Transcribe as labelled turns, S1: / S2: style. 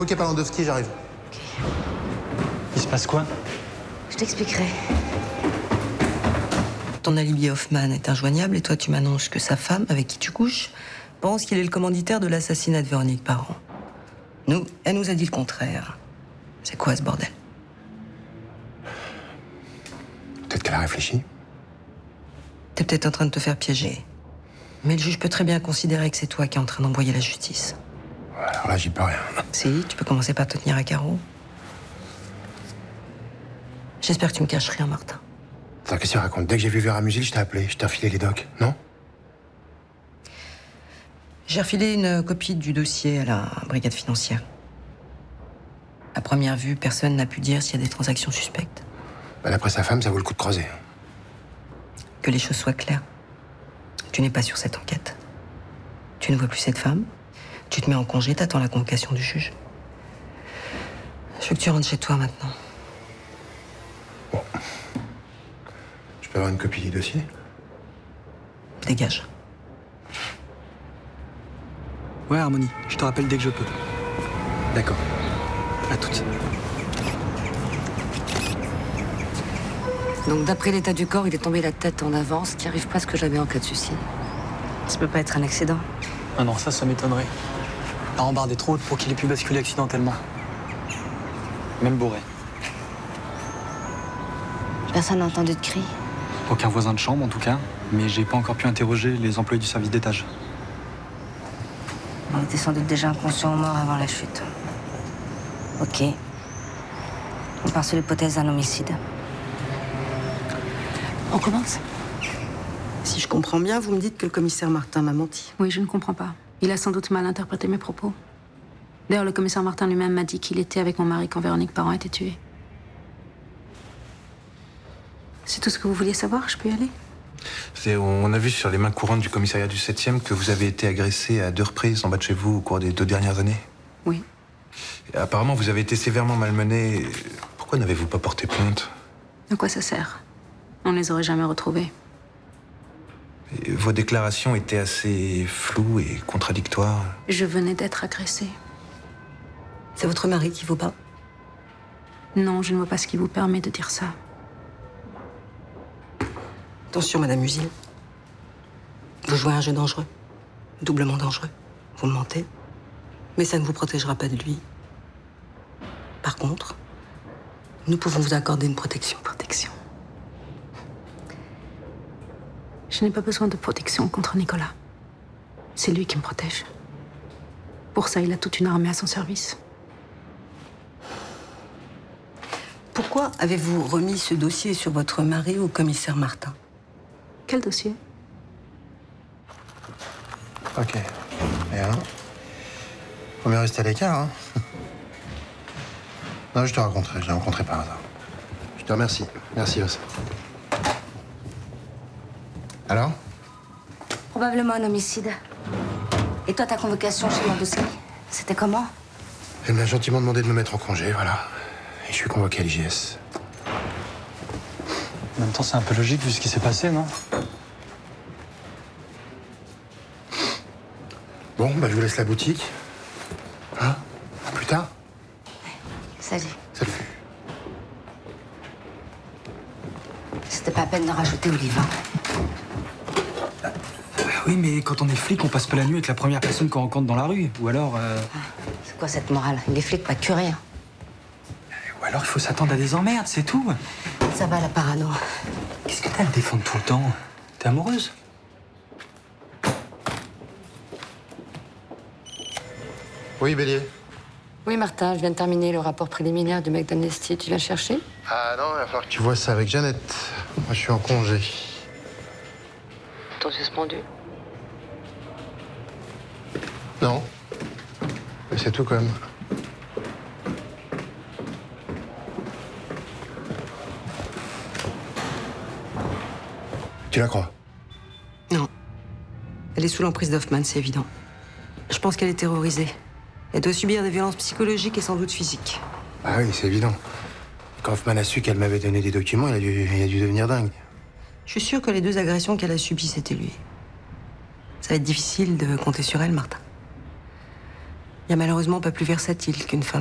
S1: Ok, Palandowski, j'arrive.
S2: Ok.
S3: Il se passe quoi?
S2: Je t'expliquerai.
S4: Ton alibi Hoffman est injoignable et toi tu m'annonces que sa femme, avec qui tu couches, pense qu'il est le commanditaire de l'assassinat de Véronique Parent. Nous, elle nous a dit le contraire. C'est quoi ce bordel?
S1: Peut-être qu'elle a réfléchi.
S4: T'es peut-être en train de te faire piéger. Mais le juge peut très bien considérer que c'est toi qui es en train d'envoyer la justice.
S1: Alors là, j'y peux rien.
S4: Si, tu peux commencer par te tenir à carreau. J'espère que tu me caches rien, Martin.
S1: Attends, qu'est-ce que tu racontes? Dès que j'ai vu Vera Musil, je t'ai appelé, je t'ai refilé les docs, non?
S4: J'ai refilé une copie du dossier à la brigade financière. À première vue, personne n'a pu dire s'il y a des transactions suspectes.
S1: Bah, d'après sa femme, ça vaut le coup de creuser.
S4: Que les choses soient claires. Tu n'es pas sur cette enquête. Tu ne vois plus cette femme. Tu te mets en congé, t'attends la convocation du juge. Je veux que tu rentres chez toi maintenant.
S1: Bon. Je peux avoir une copie du dossier?
S4: Dégage.
S3: Ouais, Harmonie, je te rappelle dès que je peux. D'accord. À toutes.
S2: Donc, d'après l'état du corps, il est tombé la tête en avant, ce qui arrive presque jamais en cas de suicide. Ça peut pas être un accident.
S3: Ah non, ça m'étonnerait. La rambarde est trop haute pour qu'il ait pu basculer accidentellement. Même bourré.
S2: Personne n'a entendu de cri.
S3: Aucun voisin de chambre, en tout cas. Mais j'ai pas encore pu interroger les employés du service d'étage.
S2: Il était sans doute déjà inconscient ou mort avant la chute. Ok. On part sur l'hypothèse d'un homicide. On commence?
S4: Si je comprends bien, vous me dites que le commissaire Martin m'a menti.
S5: Oui, je ne comprends pas. Il a sans doute mal interprété mes propos. D'ailleurs, le commissaire Martin lui-même m'a dit qu'il était avec mon mari quand Véronique Parent a été tuée. C'est tout ce que vous vouliez savoir? Je peux y aller?
S6: On a vu sur les mains courantes du commissariat du 7e que vous avez été agressé à 2 reprises en bas de chez vous au cours des 2 dernières années.
S5: Oui.
S6: Et apparemment, vous avez été sévèrement malmené. Pourquoi n'avez-vous pas porté plainte?
S5: À quoi ça sert? On ne les aurait jamais retrouvés.
S6: Et vos déclarations étaient assez floues et contradictoires.
S5: Je venais d'être agressée.
S4: C'est votre mari qui vous bat?
S5: Non, je ne vois pas ce qui vous permet de dire ça.
S4: Attention, Madame Musil. Vous jouez à un jeu dangereux. Doublement dangereux. Vous me mentez. Mais ça ne vous protégera pas de lui. Par contre, nous pouvons vous accorder une protection.
S5: Protection. Je n'ai pas besoin de protection contre Nicolas. C'est lui qui me protège. Pour ça, il a toute une armée à son service.
S4: Pourquoi avez-vous remis ce dossier sur votre mari au commissaire Martin?
S5: Quel dossier?
S1: Ok. Et alors? Faut mieux rester à l'écart, hein? Non, je te raconterai. Je l'ai rencontré par hasard. Je te remercie. Merci, Os. Alors?
S2: Probablement un homicide. Et toi, ta convocation chez Landowski, c'était comment?
S1: Elle m'a gentiment demandé de me mettre en congé, voilà. Et je suis convoqué à l'IGS.
S3: En même temps, c'est un peu logique vu ce qui s'est passé, non?
S1: Bon, bah je vous laisse la boutique. Hein? À plus tard.
S2: Salut.
S1: Salut.
S2: C'était pas la peine de rajouter Oliva.
S3: Oui, mais quand on est flic, on passe pas la nuit avec la première personne qu'on rencontre dans la rue. Ou alors...
S2: C'est quoi cette morale? Les flics, pas que rien.
S3: Ou alors il faut s'attendre à des emmerdes, c'est tout.
S2: Ça va, la parano.
S3: Qu'est-ce que t'as à le défendre tout le temps? T'es amoureuse?
S1: Oui, Bélier.
S2: Oui, Martin, je viens de terminer le rapport préliminaire du mec d'Amnesty. Tu viens chercher?
S1: Ah non, il va falloir que tu vois ça avec Jeannette. Moi, je suis en congé.
S2: Ton suspendu.
S1: Non. Mais c'est tout, quand même. Tu la crois?
S4: Non. Elle est sous l'emprise d'Hoffman, c'est évident. Je pense qu'elle est terrorisée. Elle doit subir des violences psychologiques et sans doute physiques.
S1: Ah oui, c'est évident. Quand Hoffman a su qu'elle m'avait donné des documents, il a dû devenir dingue.
S4: Je suis sûre que les 2 agressions qu'elle a subies, c'était lui. Ça va être difficile de compter sur elle, Martin. Il n'y a malheureusement pas plus versatile qu'une femme